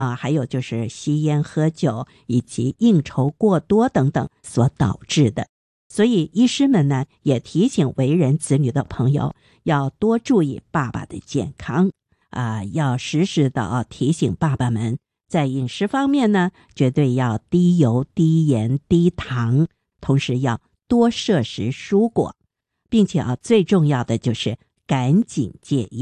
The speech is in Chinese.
还有就是吸烟喝酒以及应酬过多等等所导致的。所以医师们呢也提醒为人子女的朋友要多注意爸爸的健康要时时的提醒爸爸们，在饮食方面呢绝对要低油低盐低糖，同时要多摄食蔬果，并且最重要的就是赶紧戒烟。